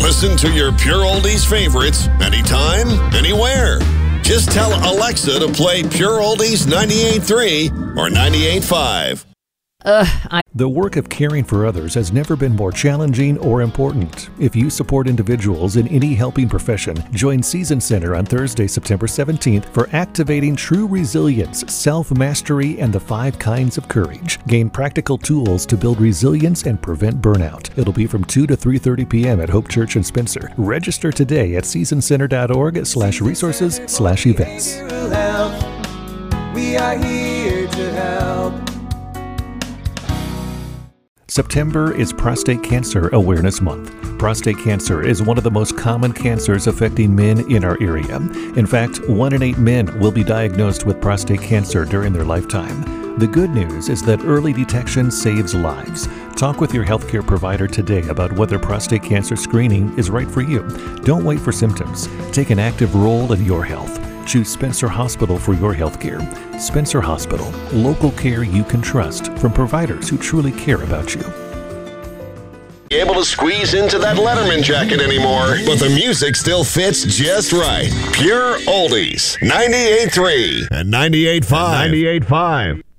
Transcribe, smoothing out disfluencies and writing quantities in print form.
Listen to your Pure Oldies favorites anytime, anywhere. Just tell Alexa to play Pure Oldies 98.3 or 98.5. The work of caring for others has never been more challenging or important. If you support individuals in any helping profession, join Season Center on Thursday, September 17th for Activating True Resilience, Self-Mastery, and the 5 Kinds of Courage. Gain practical tools to build resilience and prevent burnout. It'll be from 2 to 3:30 p.m. at Hope Church in Spencer. Register today at seasoncenter.org/resources/events. We are here to help. September is Prostate Cancer Awareness Month. Prostate cancer is one of the most common cancers affecting men in our area. In fact, 1 in 8 men will be diagnosed with prostate cancer during their lifetime. The good news is that early detection saves lives. Talk with your healthcare provider today about whether prostate cancer screening is right for you. Don't wait for symptoms. Take an active role in your health. Choose Spencer Hospital for your health care. Spencer Hospital, local care you can trust from providers who truly care about you. Able to squeeze into that Letterman jacket anymore, but the music still fits just right. Pure Oldies, 98.3 and 98.5.